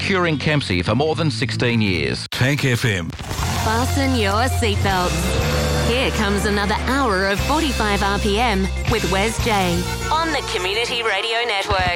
curing Kempsey for more than 16 years. Tank FM. Fasten your seatbelts. Here comes another hour of 45 RPM with Wes J on the Community Radio Network.